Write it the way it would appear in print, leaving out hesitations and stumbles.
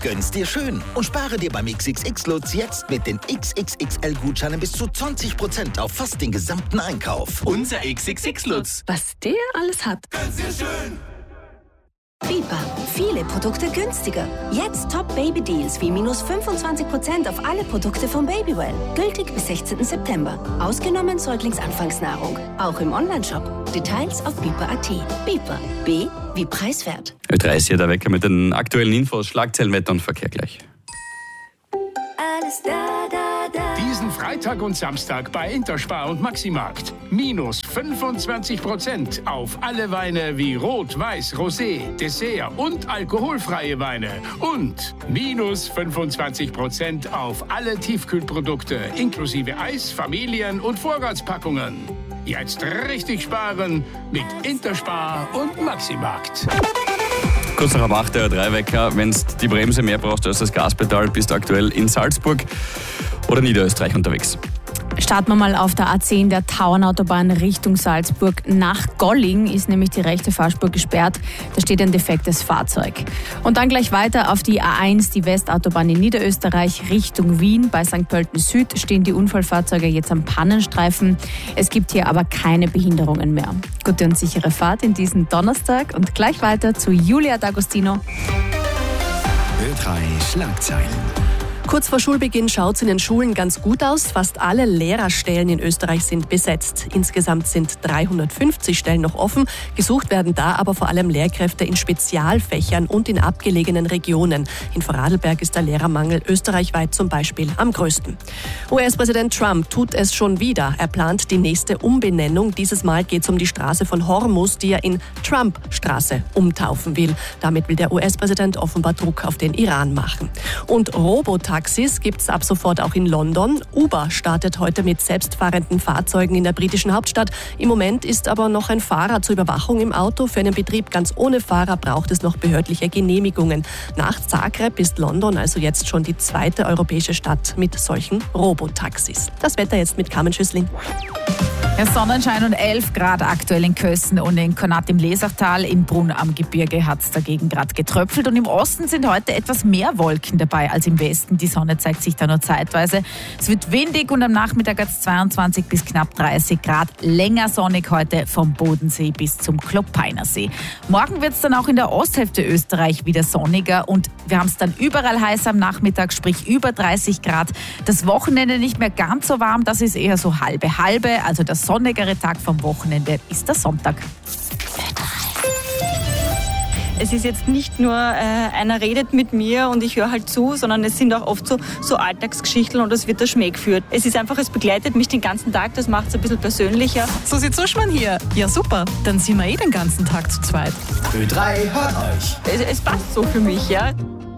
Gönn's dir schön und spare dir beim XXX-Lutz jetzt mit den XXXL-Gutscheinen bis zu 20% auf fast den gesamten Einkauf. Unser XXX-Lutz. Was der alles hat. Gönn's dir schön. Biber. Viele Produkte günstiger. Jetzt Top-Baby-Deals wie minus 25% auf alle Produkte von Babywell. Gültig bis 16. September. Ausgenommen Säuglingsanfangsnahrung. Auch im Onlineshop. Details auf biber.at. Biber. B wie preiswert. Ö3 ist hier der Wecker mit den aktuellen Infos, Schlagzeilen, Wetter und Verkehr gleich. Alles da, da, da. Diesen Freitag und Samstag bei Interspar und Maximarkt. Minus 25% auf alle Weine wie Rot, Weiß, Rosé, Dessert und alkoholfreie Weine. Und minus 25% auf alle Tiefkühlprodukte inklusive Eis, Familien- und Vorratspackungen. Jetzt richtig sparen mit Interspar und Maximarkt. Kurz nach 8 der Ö3-Wecker. Wenn du die Bremse mehr brauchst als das Gaspedal, bist du aktuell in Salzburg oder Niederösterreich unterwegs. Starten wir mal auf der A10 der Tauernautobahn Richtung Salzburg. Nach Golling ist nämlich die rechte Fahrspur gesperrt. Da steht ein defektes Fahrzeug. Und dann gleich weiter auf die A1, die Westautobahn in Niederösterreich Richtung Wien. Bei St. Pölten Süd stehen die Unfallfahrzeuge jetzt am Pannenstreifen. Es gibt hier aber keine Behinderungen mehr. Gute und sichere Fahrt in diesen Donnerstag und gleich weiter zu Julia D'Agostino. Ö3 Schlagzeilen. Kurz vor Schulbeginn schaut es in den Schulen ganz gut aus. Fast alle Lehrerstellen in Österreich sind besetzt. Insgesamt sind 350 Stellen noch offen. Gesucht werden da aber vor allem Lehrkräfte in Spezialfächern und in abgelegenen Regionen. In Vorarlberg ist der Lehrermangel österreichweit zum Beispiel am größten. US-Präsident Trump tut es schon wieder. Er plant die nächste Umbenennung. Dieses Mal geht es um die Straße von Hormuz, die er in Trump-Straße umtaufen will. Damit will der US-Präsident offenbar Druck auf den Iran machen. Und Robotaxis gibt es ab sofort auch in London. Uber startet heute mit selbstfahrenden Fahrzeugen in der britischen Hauptstadt. Im Moment ist aber noch ein Fahrer zur Überwachung im Auto. Für einen Betrieb ganz ohne Fahrer braucht es noch behördliche Genehmigungen. Nach Zagreb ist London also jetzt schon die zweite europäische Stadt mit solchen Robotaxis. Das Wetter jetzt mit Carmen Schüssling. Ja, Sonnenschein und 11 Grad aktuell in Kösen und in Konat im Lesachtal. In Brunn am Gebirge hat es dagegen gerade getröpfelt. Und im Osten sind heute etwas mehr Wolken dabei als im Westen. Die Sonne zeigt sich da nur zeitweise. Es wird windig und am Nachmittag hat es 22 bis knapp 30 Grad. Länger sonnig heute vom Bodensee bis zum Kloppeiner See. Morgen wird es dann auch in der Osthälfte Österreich wieder sonniger. Und wir haben es dann überall heiß am Nachmittag, sprich über 30 Grad. Das Wochenende nicht mehr ganz so warm, das ist eher so halbe. Also der sonnigere Tag vom Wochenende ist der Sonntag. Es ist jetzt nicht nur einer redet mit mir und ich höre halt zu, sondern es sind auch oft so Alltagsgeschichten und es wird der Schmäh geführt. Es ist einfach, es begleitet mich den ganzen Tag, das macht es ein bisschen persönlicher. Susi Zuschmann hier. Ja super, dann sind wir den ganzen Tag zu zweit. Ö3 hört euch. Es passt so für mich, ja.